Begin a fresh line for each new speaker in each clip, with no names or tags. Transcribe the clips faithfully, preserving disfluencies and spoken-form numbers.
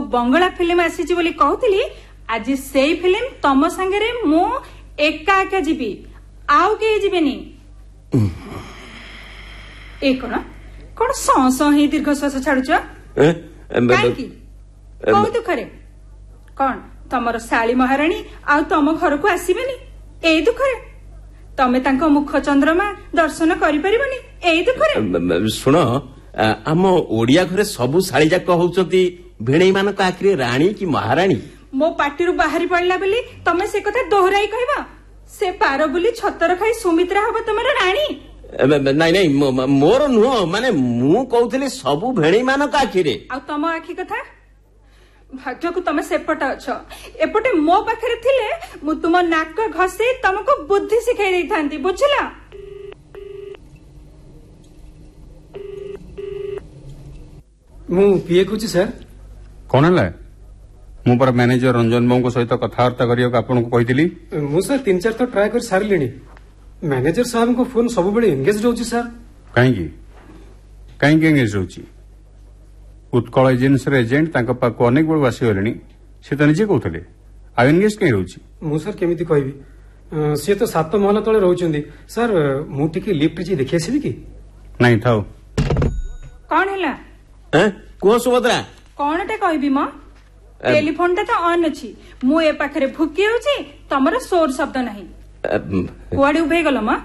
बंगला film आसीची बोली कहूली आज सेई फिल्म तम संगे मु एका एका जीवी आउ के जीवेनी ए कोन कोन सं सं ही दीर्घ श्वास छाडुछ काकी को दुखरे कोन तमर साली महारानी आ तम घर को आसीबेनी ए दुखरे तमे तांको मुख चंद्रमा दर्शन करि परिबनी ए दुखरे
सुन आम ओडिया घरे सबु साली जाक होउचंती भेणई मानक आखिरे रानी कि महारानी
मो पार्टी बाहरी पड़ला बोली तमे से कथा दोहराई कहबा से पार बोली छतर खाई सुमित्रा हबो तमर रानी
नाई नाई मोर नुह माने मु कहउथली सबु भेणई मानक आखिरे
आ तम आखि कथा भाग्य को तमे सेपट अछ एपटे मो पाखरे थिले मु तुम नाक घसे तुमको बुद्धि सिखाई देई थांती बुझला
मु पीए कुछ सर
कौन है मु पर मैनेजर रंजन बाबू सहित कथबार्ता करियो आपन को कहितली
मु सर तीन चार तो ट्राई कर सारलिनी मैनेजर साहब को फोन सब बेले एंगेज रहउची सर
काहे की काहे की एंगेज रहउची उत्कल एजेंसी रे एजेंट तांको पाक अनेक बड़ वासी होलेनी से त निजे कहउतले आ एंगेज के रहउची
मु सर केमिति कहबी से तो सात महला तळे रहउचंदी सर मु टिके लिफ्ट जी देखि आसीबी की
नहीं थाओ
कौन हैला
हैं को सुभद्रा
कोनटे कहबी म टेलीफोन टा तो ऑन अछि मु ए पाखरे भुकी होची तमरो शोर शब्द नाही कुआडी उभे गलो म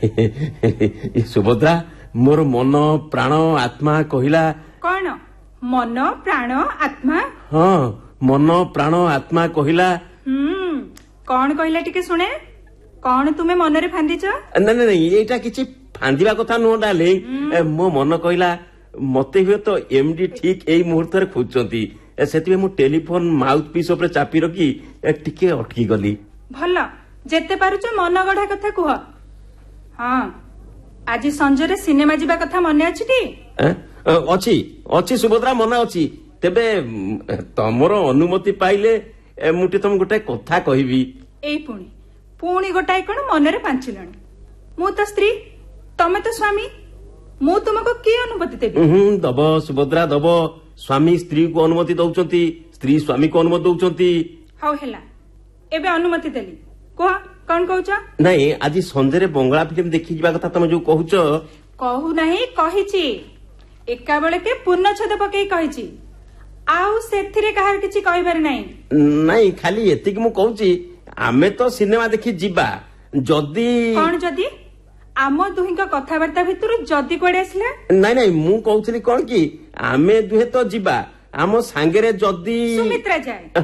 सुभद्रा मोर मन प्राण आत्मा कहिला
कौन मन प्राण आत्मा
हाँ मन प्राण आत्मा कहिला
हम्म कौन कहिला टिके सुने कौन तुमे मन रे फांदीच
ना ना एटा किछि फांदिबा कथा नो डाले मो मन कहिला मते हुए तो एमडी ठीक एई मुहूर्त रे खोजचंती सेति मु टेलीफोन माउथ पीस ऊपर चापी रखी टिके अटकी गली
भला जेते पारुच मन गढ़ा कथा कुह हाँ आज संजरे सिनेमा जीवा कथा मने अछि टी
अछि अछि सुभद्रा मन अछि तेबे तमरो अनुमति पाइले मुटे तुम गोटे कथा कहबी
एई पुणी पुणी गोटाई कोन मनरे पांचिलणी मु तो स्त्री तमे तो स्वामी मु तुमको की अनुमति देबी
हम्म दब सुभद्रा दब स्वामी स्त्री को अनुमति दउचंती स्त्री स्वामी को अनुमति दउचंती
हाउ हेला एबे अनुमति देली कोहा कोन कहउछ
नहीं आज संजरे बंगला फिल्म देखि जिबा कथा तमे जो कहउछ
कहू नाही कहिछि एका बेले के पूर्ण छद पकई कहिछि आउ सेथिरे कहार किछि कहबार नाही
नहीं खाली एतिक मु कहउछि आमे तो सिनेमा देखि जिबा जदी
कोन जदी आम दुही कथबार्ता भितर जदी कोडे आसला
नहीं नहीं मु कहउछली कोन की आमे दुहे तो जिबा आम सांगेरे जदी
सुमित्रा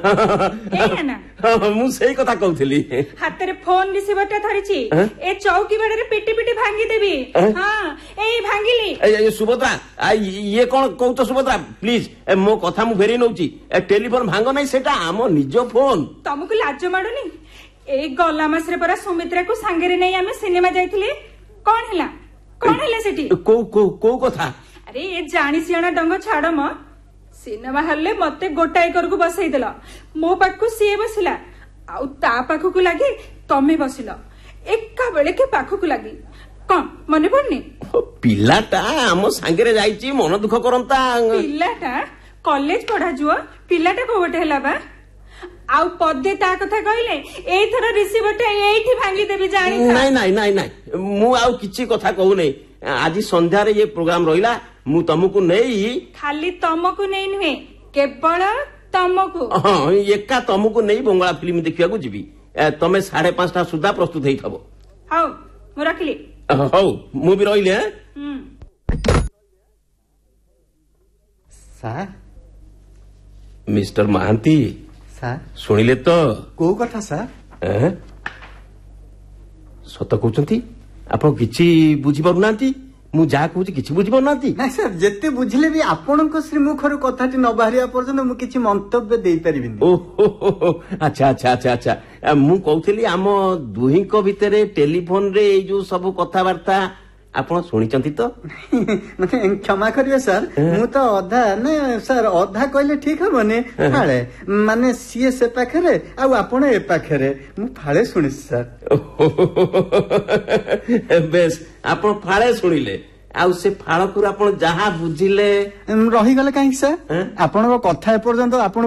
जाए एया ना
मु सेही कथा कहउछली
हाथ रे फोन रिसीवरटा धरिछि ए चौकी बाडरे पिटी पिटी भांगी देबी हां एई भांगिली
ए सुभद्रा ये कोन कहउछ सुभद्रा प्लीज मो कथा मु फेरी नउची टेलीफोन भांगो नहीं सेटा आम निज फोन
तुमको लाज माडुनी ए गला मास रे परा सुमित्रा को सांगेरे नै आमे सिनेमा जाइथिले कोन हैला कोन हैला सेठी
को को को कथा
अरे ए जानी सियाना डंग छाड़ म सिनेमा हल्ले मते गोटाई करगु बसई देला मो पाखु सिए बसिला आउ ता पाखु को लागी तमे बसिला एका बेले के पाखु को लागी कोन मने पड़नी
पिलाटा हम सांगेरे जाईची मन दुख करंता
पिलाटा कॉलेज पढ़ा जुआ पिलाटा को गोटे हैला बा आउ पदे ता कथा कहले एई थरा रिसीवरटा एईठी भांगी देबी जानी
नहीं नहीं नहीं नहीं मु आउ किछि कथा कहू नहीं आज संध्या रे ये प्रोग्राम रहिला मु तुमको नहीं
खाली तुमको नहीं नुहे केवल तुमको
हां एका तुमको नहीं बंगला फिल्म देखिया को जीवी तमे साढ़े पांचटा सुधा प्रस्तुत हेई थबो
हाउ मु रखली
हाउ मु भी रहिले
हम
सर
मिस्टर महांती
सर
सुनिले तो
को कथा सर
सत कहउचंती आपण किछि बुझी पारु नांती मु जा कहूची किछि बुझी पारु नांती
ना सर जेते बुझिले भी आपनक श्रीमुखर कथाटी न बाहरिया पर्यंत मु किछि मंतव्य देई परिबिनी
ओहो अच्छा अच्छा अच्छा अच्छा मु कहउथली हम दुहीक भितरे टेलीफोन रे ए जो सब कथा वार्ता आपण सुनिचंती तो
माने क्षमा करियो सर मु तो अधा ने सर अधा कहले ठीक हबने फाळे माने सीए से पाखरे आ आपण ए पाखरे मु फाळे सुनि सर
बेस आपण फाळे सुनिले आउ से फाळकुर आपण जहा बुझिले
रही गले काहे सर आपण को कथा ए पर्यंत आपण